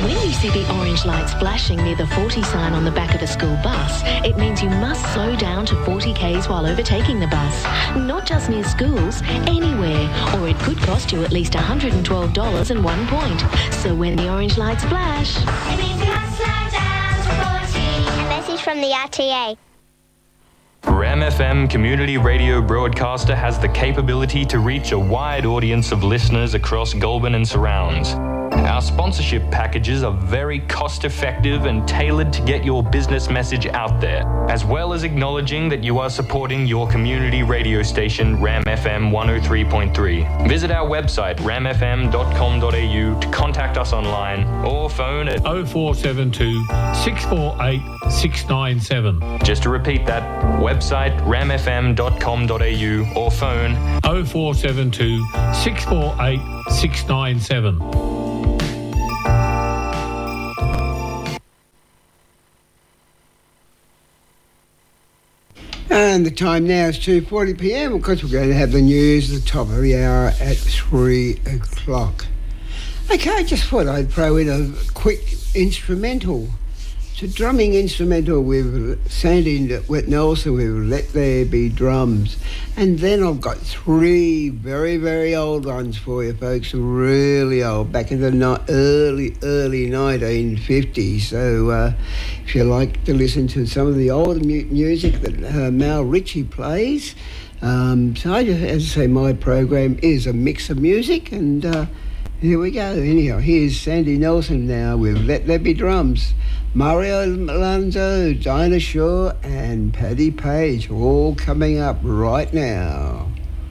When you see the orange lights flashing near the 40 sign on the back of a school bus, it means you must slow down to 40 k's while overtaking the bus. Not just near schools, anywhere, or it could cost you at least $112 and 1 point. So when the orange lights flash, it means you must slow down to 40. A message from the RTA. Ram FM community radio broadcaster has the capability to reach a wide audience of listeners across Goulburn and surrounds. Our sponsorship packages are very cost-effective and tailored to get your business message out there, as well as acknowledging that you are supporting your community radio station, Ram FM 103.3. Visit our website, ramfm.com.au, to contact us online or phone at 0472 648 697. Just to repeat that, website ramfm.com.au or phone 0472 648 697. And the time now is 2:40 p.m. Of course, we're going to have the news at the top of the hour at 3 o'clock. Okay, I just thought I'd throw in a quick instrumental. It's a drumming instrumental with Sandy Nelson with Let There Be Drums. And then I've got 3 very, very old ones for you folks, really old, back in the early 1950s. So if you like to listen to some of the old music that Mal Ritchie plays, so I just, as I say, my program is a mix of music, and here we go. Anyhow, here's Sandy Nelson now with Let There Be Drums. Mario Alonso, Dinah Shaw and Paddy Page all coming up right now.